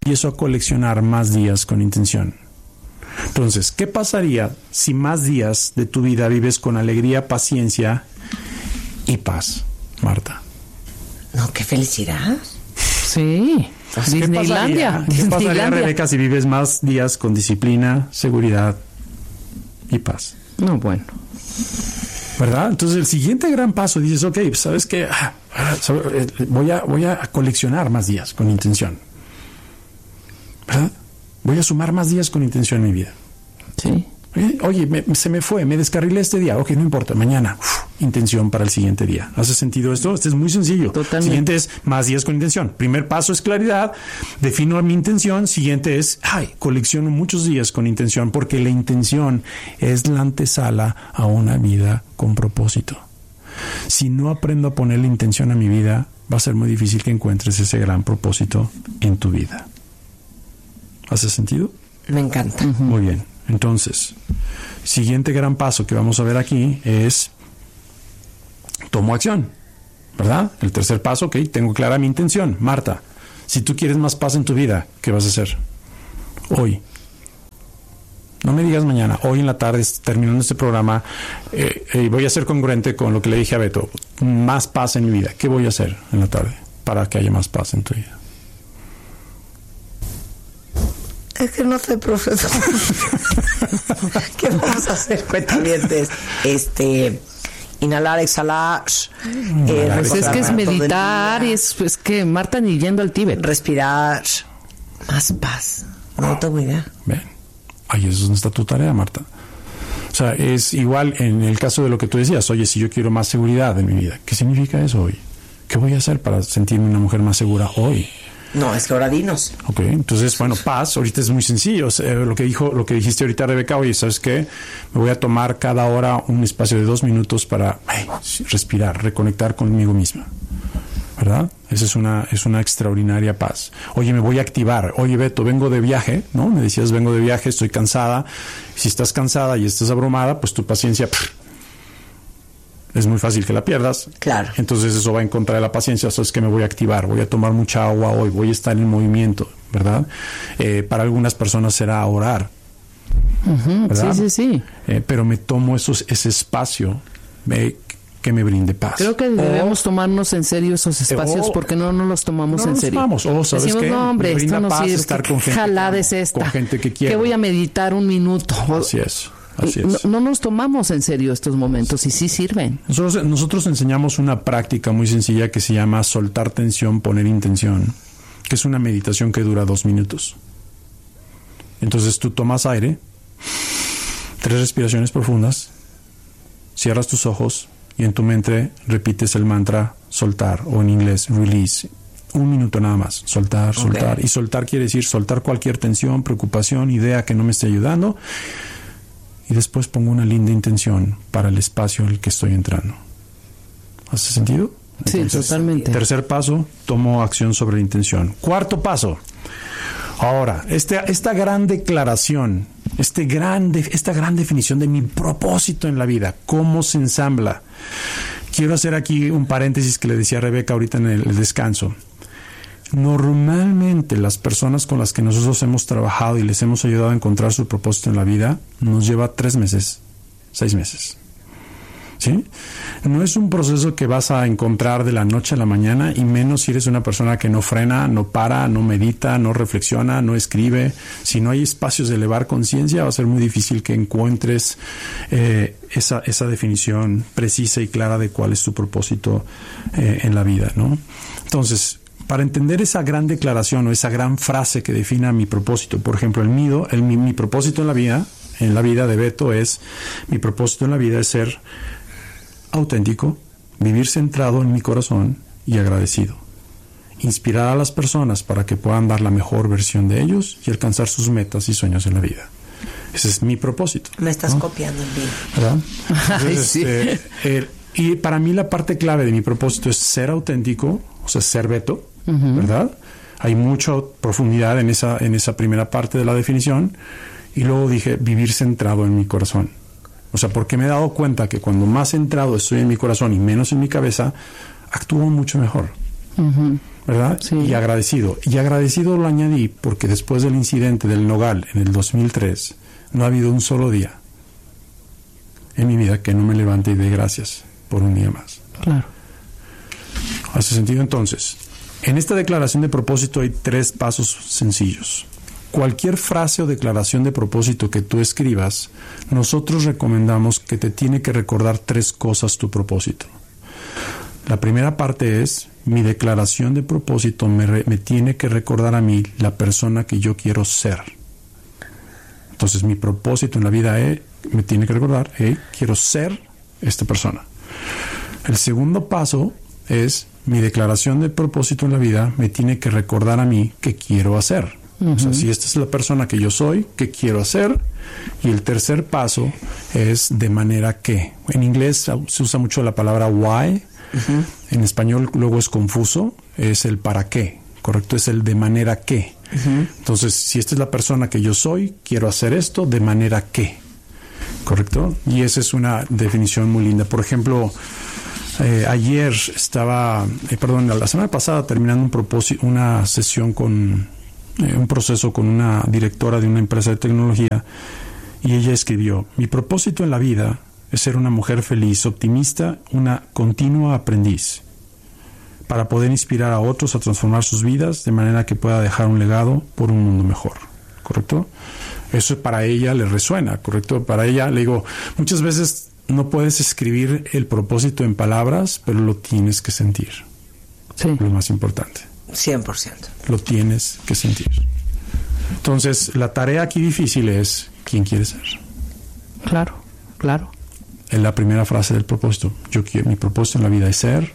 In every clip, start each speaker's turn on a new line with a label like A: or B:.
A: empiezo a coleccionar más días con intención. Entonces, ¿qué pasaría si más días de tu vida vives con alegría, paciencia y paz, Marta?
B: No, qué felicidad.
C: Sí. Disneylandia.
A: ¿Qué pasaría, Rebeca, si vives más días con disciplina, seguridad y paz?
C: No, bueno.
A: ¿Verdad? Entonces, el siguiente gran paso, dices, ok, pues, ¿sabes qué? Voy a coleccionar más días con intención. ¿Verdad? Voy a sumar más días con intención en mi vida.
C: Sí.
A: Oye, se me fue, me descarrilé este día. Ok, no importa, mañana. Intención para el siguiente día. ¿Hace sentido esto? Este es muy sencillo.
C: Totalmente.
A: Siguiente es más días con intención. Primer paso es claridad. Defino mi intención. Siguiente es, colecciono muchos días con intención, porque la intención es la antesala a una vida con propósito. Si no aprendo a poner la intención a mi vida, va a ser muy difícil que encuentres ese gran propósito en tu vida. ¿Hace sentido?
B: Me encanta.
A: Muy bien. Entonces, siguiente gran paso que vamos a ver aquí es tomo acción, ¿verdad? El tercer paso, ok, tengo clara mi intención. Marta, si tú quieres más paz en tu vida, ¿qué vas a hacer? Hoy. No me digas mañana, hoy en la tarde, terminando este programa, voy a ser congruente con lo que le dije a Beto. Más paz en mi vida. ¿Qué voy a hacer en la tarde para que haya más paz en tu vida?
B: Es que no sé, profesor. ¿Qué vamos a hacer, cuentavientes? Inhalar, exhalar.
C: Pues es que es meditar y es que Marta ni yendo al Tíbet.
B: Respirar. Más paz. No tengo idea.
A: Bien. Ahí es donde está tu tarea, Marta. O sea, es igual en el caso de lo que tú decías. Oye, si yo quiero más seguridad en mi vida, ¿qué significa eso hoy? ¿Qué voy a hacer para sentirme una mujer más segura hoy?
B: No, es que ahora dinos.
A: Ok, entonces, bueno, paz, ahorita es muy sencillo. Lo que dijiste ahorita, Rebeca, oye, ¿sabes qué? Me voy a tomar cada hora un espacio de 2 minutos para respirar, reconectar conmigo misma. ¿Verdad? Esa es una extraordinaria paz. Oye, me voy a activar. Oye, Beto, vengo de viaje, ¿no? Me decías, vengo de viaje, estoy cansada. Si estás cansada y estás abrumada, pues tu paciencia es muy fácil que la pierdas.
B: Claro.
A: Entonces eso va en contra de la paciencia. Eso es que me voy a activar, voy a tomar mucha agua hoy, voy a estar en movimiento, ¿verdad? Para algunas personas será orar. ¿Verdad?
C: Sí.
A: Pero me tomo ese espacio que me brinde paz.
C: Creo que debemos tomarnos en serio esos espacios porque no los tomamos en serio.
A: ¿Sabes
C: decimos,
A: qué?
C: No, hombre,
A: me brinda
C: esto no
A: paz
C: sirve.
A: Estar con gente
C: jalada es esta.
A: Con gente que quiero.
C: Que voy a meditar un minuto.
A: Así es.
C: No nos tomamos en serio estos momentos y sí sirven.
A: Nosotros enseñamos una práctica muy sencilla que se llama soltar tensión, poner intención, que es una meditación que dura 2 minutos. Entonces tú tomas aire, 3 respiraciones profundas, cierras tus ojos y en tu mente repites el mantra soltar, o en inglés release. 1 minuto nada más, soltar. Y soltar quiere decir soltar cualquier tensión, preocupación, idea que no me esté ayudando. Y después pongo una linda intención para el espacio en el que estoy entrando. ¿Hace sentido? Entonces,
C: sí, totalmente.
A: Tercer paso, tomo acción sobre la intención. Cuarto paso. Ahora, esta gran declaración, esta gran definición de mi propósito en la vida, ¿cómo se ensambla? Quiero hacer aquí un paréntesis que le decía a Rebeca ahorita en el descanso. Normalmente las personas con las que nosotros hemos trabajado y les hemos ayudado a encontrar su propósito en la vida nos lleva 3 meses, 6 meses. ¿Sí? No es un proceso que vas a encontrar de la noche a la mañana, y menos si eres una persona que no frena, no para, no medita, no reflexiona, no escribe. Si no hay espacios de elevar conciencia, va a ser muy difícil que encuentres esa definición precisa y clara de cuál es tu propósito en la vida, ¿no? Entonces, para entender esa gran declaración o esa gran frase que defina mi propósito, por ejemplo, mi propósito en la vida de Beto mi propósito en la vida es ser auténtico, vivir centrado en mi corazón y agradecido. Inspirar a las personas para que puedan dar la mejor versión de ellos y alcanzar sus metas y sueños en la vida. Ese es mi propósito.
B: Me estás copiando en vivo.
A: ¿Verdad? Entonces,
C: sí.
A: Y para mí la parte clave de mi propósito es ser auténtico, o sea, ser Beto, ¿verdad? Hay mucha profundidad en esa primera parte de la definición. Y luego dije, vivir centrado en mi corazón. O sea, porque me he dado cuenta que cuando más centrado estoy en mi corazón y menos en mi cabeza, actúo mucho mejor. ¿verdad?
C: Sí.
A: Y agradecido. Y agradecido lo añadí porque después del incidente del Nogal en el 2003, no ha habido un solo día en mi vida que no me levante y dé gracias por un día más.
C: Claro.
A: ¿Hace sentido? Entonces, en esta declaración de propósito hay 3 pasos sencillos. Cualquier frase o declaración de propósito que tú escribas, nosotros recomendamos que te tiene que recordar 3 cosas tu propósito. La primera parte es, mi declaración de propósito me tiene que recordar a mí la persona que yo quiero ser. Entonces, mi propósito en la vida me tiene que recordar, quiero ser esta persona. El segundo paso es, mi declaración de propósito en la vida me tiene que recordar a mí qué quiero hacer. O sea, si esta es la persona que yo soy, ¿qué quiero hacer? Y el tercer paso es de manera que. En inglés se usa mucho la palabra why. En español luego es confuso. Es el para qué. ¿Correcto? Es el de manera que. Entonces, si esta es la persona que yo soy, quiero hacer esto de manera que. ¿Correcto? Y esa es una definición muy linda. Por ejemplo, ayer estaba, la semana pasada terminando una sesión con un proceso con una directora de una empresa de tecnología, y ella escribió: mi propósito en la vida es ser una mujer feliz, optimista, una continua aprendiz, para poder inspirar a otros a transformar sus vidas de manera que pueda dejar un legado por un mundo mejor. ¿Correcto? Eso para ella le resuena, ¿correcto? Para ella, le digo, muchas veces no puedes escribir el propósito en palabras, pero lo tienes que sentir.
C: Sí.
A: Lo más importante.
B: 100%.
A: Lo tienes que sentir. Entonces, la tarea aquí difícil es ¿quién quieres ser?
C: Claro, claro.
A: En la primera frase del propósito, mi propósito en la vida es ser.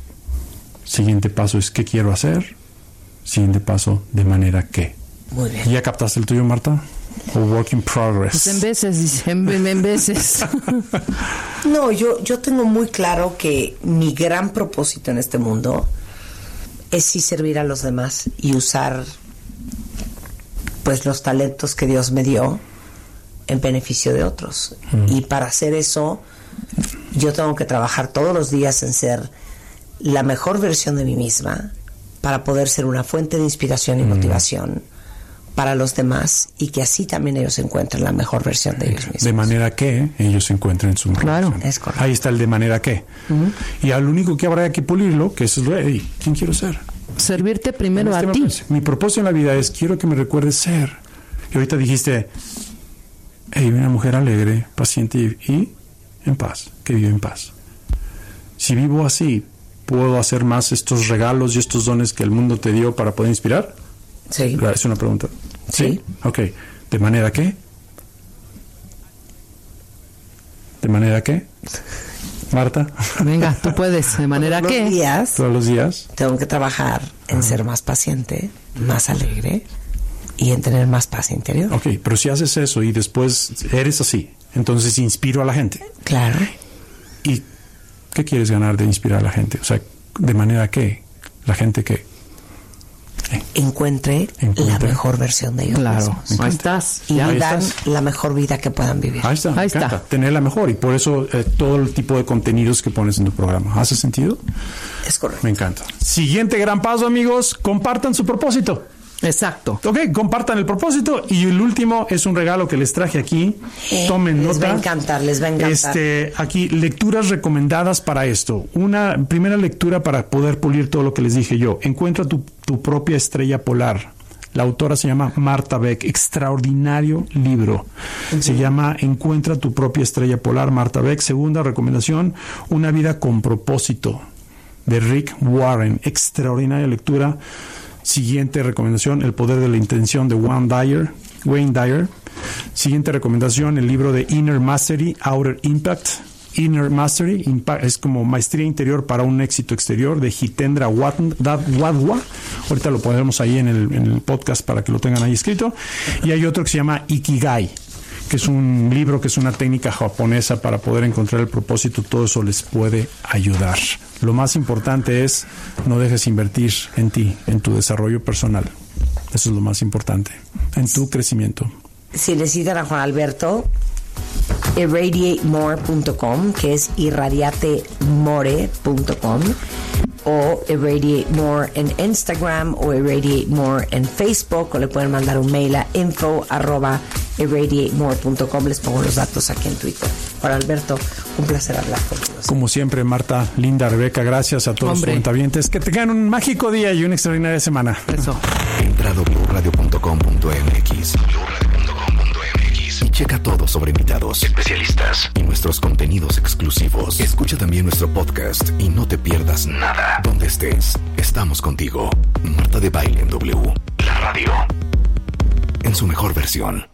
A: Siguiente paso es ¿qué quiero hacer? Siguiente paso, de manera que.
B: Muy bien.
A: ¿Ya captaste el tuyo, Marta? O work in progress.
C: Pues en veces, dice, en veces.
B: No, yo tengo muy claro que mi gran propósito en este mundo es sí servir a los demás y usar pues los talentos que Dios me dio en beneficio de otros. Y para hacer eso yo tengo que trabajar todos los días en ser la mejor versión de mí misma para poder ser una fuente de inspiración y motivación para los demás, y que así también ellos encuentren la mejor versión de ellos mismos.
A: De manera que ellos se encuentren en su mejor
C: Claro.
A: versión.
B: Es correcto.
A: Ahí está el de manera que. Y al único que habrá que pulirlo, que eso es ¿quién quiero ser?
C: Servirte primero a ti.
A: Mi propósito en la vida es quiero que me recuerdes ser. Y ahorita dijiste, una mujer alegre, paciente y en paz, que vive en paz. Si vivo así, ¿puedo hacer más estos regalos y estos dones que el mundo te dio para poder inspirar?
B: Sí.
A: Es una pregunta.
B: Sí.
A: Ok. ¿De manera qué? ¿De manera qué? Marta.
C: Venga, tú puedes. De manera
B: Todos
C: que.
B: los días
A: Todos los días.
B: tengo que trabajar en ser más paciente, más alegre y en tener más paz interior.
A: Ok, pero si haces eso y después eres así, entonces inspiro a la gente.
B: Claro.
A: ¿Y qué quieres ganar de inspirar a la gente? O sea, ¿de manera que la gente que
B: Encuentre la mejor versión de ellos
C: Claro,
B: mismos.
C: ahí estás.
B: Y
C: Ya.
B: vivan la mejor vida que puedan vivir.
A: Ahí está, me
C: Ahí
A: encanta.
C: está.
A: Tener la mejor, y por eso todo el tipo de contenidos que pones en tu programa. ¿Hace sentido?
B: Es correcto.
A: Me encanta. Siguiente gran paso, amigos, compartan su propósito.
C: Exacto.
A: Ok, compartan el propósito. Y el último es un regalo que les traje aquí. Tomen
B: Les
A: nota.
B: va a encantar, les va a encantar.
A: Aquí, lecturas recomendadas para esto. Una primera lectura para poder pulir todo lo que les dije yo. Encuentra tu propia estrella polar. La autora se llama Marta Beck. Extraordinario libro. Se llama Encuentra tu propia estrella polar, Marta Beck. Segunda recomendación, Una vida con propósito, de Rick Warren. Extraordinaria lectura. Siguiente recomendación, El poder de la intención, de Wayne Dyer. Siguiente recomendación, el libro de Inner Mastery, Outer Impact. Inner Mastery, es como maestría interior para un éxito exterior, de Jitendra Wadhwa. Ahorita lo pondremos ahí en el podcast para que lo tengan ahí escrito. Y hay otro que se llama Ikigai, que es un libro que es una técnica japonesa para poder encontrar el propósito. Todo eso les puede ayudar. Lo más importante es no dejes invertir en ti, en tu desarrollo personal. Eso es lo más importante, en tu crecimiento.
B: Si necesitan a Juan Alberto, irradiatemore.com, que es irradiatemore.com, o Irradiate More en Instagram o Irradiate More en Facebook, o le pueden mandar un mail a info@irradiatemore.com. Les pongo los datos aquí en Twitter. Para Alberto, un placer hablar contigo.
A: Como siempre, Marta, Linda, Rebeca, gracias a todos los cuentavientes. Que tengan un mágico día y una extraordinaria semana.
C: Eso.
D: Entra a wradio.com.mx y checa todo sobre invitados, especialistas y nuestros contenidos exclusivos. Escucha también nuestro podcast y no te pierdas nada. Donde estés, estamos contigo. Marta de Baile en W. La radio. En su mejor versión.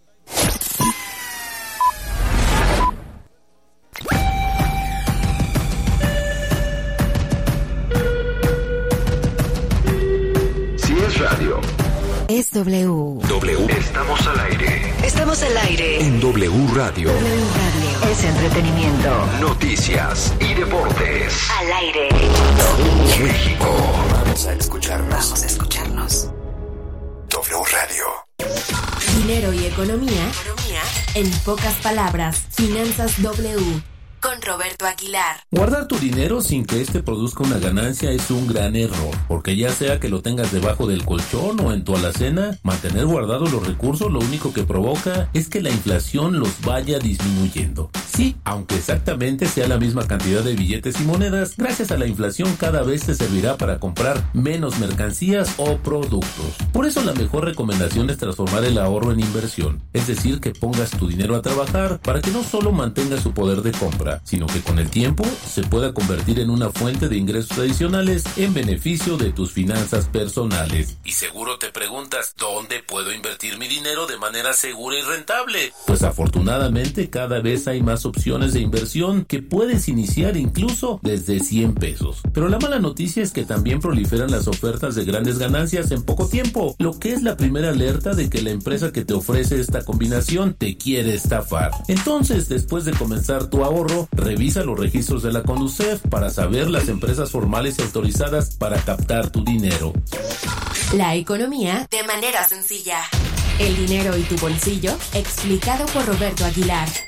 E: Si es radio,
F: es W.
D: W.
E: estamos al aire.
F: Estamos al aire.
D: En W Radio.
F: W Radio.
B: Es entretenimiento.
E: Noticias y deportes.
F: Al aire.
D: México. Vamos a escucharnos.
F: Vamos a escucharnos.
D: W Radio.
G: Dinero y economía en pocas palabras. Finanzas W. Con Roberto Aguilar.
H: Guardar tu dinero sin que éste produzca una ganancia es un gran error, porque ya sea que lo tengas debajo del colchón o en tu alacena, mantener guardados los recursos lo único que provoca es que la inflación los vaya disminuyendo. Sí, aunque exactamente sea la misma cantidad de billetes y monedas, gracias a la inflación cada vez te servirá para comprar menos mercancías o productos. Por eso la mejor recomendación es transformar el ahorro en inversión, es decir, que pongas tu dinero a trabajar para que no solo mantenga su poder de compra, sino que con el tiempo se pueda convertir en una fuente de ingresos adicionales en beneficio de tus finanzas personales. Y seguro te preguntas, ¿dónde puedo invertir mi dinero de manera segura y rentable? Pues afortunadamente cada vez hay más opciones de inversión que puedes iniciar incluso desde 100 pesos. Pero la mala noticia es que también proliferan las ofertas de grandes ganancias en poco tiempo, lo que es la primera alerta de que la empresa que te ofrece esta combinación te quiere estafar. Entonces, después de comenzar tu ahorro, revisa los registros de la Conducef para saber las empresas formales y autorizadas para captar tu dinero.
G: La economía de manera sencilla. El dinero y tu bolsillo, explicado por Roberto Aguilar.